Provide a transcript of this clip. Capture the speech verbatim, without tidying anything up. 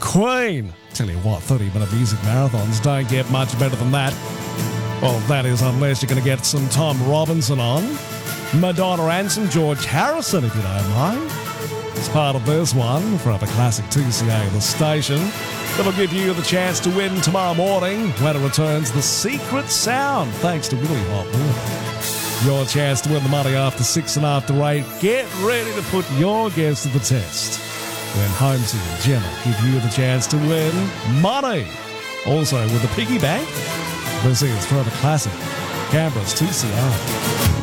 Queen. Tell you what, thirty-minute music marathons don't get much better than that. Well, that is unless you're going to get some Tom Robinson on, Madonna and some George Harrison, if you don't mind. It's part of this one from the classic T C A, the station, that'll give you the chance to win tomorrow morning when it returns The Secret Sound, thanks to Willie Hotwood. Your chance to win the money after six and after eight. Get ready to put your guess to the test when Holmesy and Gemma give you the chance to win money. Also with the piggy bank, this is Forever Classic, Canberra's T C R.